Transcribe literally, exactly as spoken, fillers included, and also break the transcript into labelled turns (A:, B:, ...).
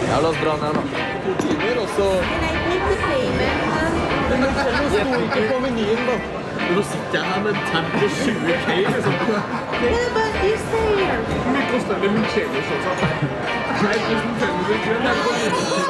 A: Ja, la oss dra ned da. To timer, og så...
B: Men jeg gikk til payment.
A: Men det sto ikke på menyen da.
C: Nå sitter jeg her med en tab på tjue K, liksom.
B: Yeah, but you stay here.
C: Hvor mye koster det med milkshake og sånn? Nei, tusen fem hundre kroner.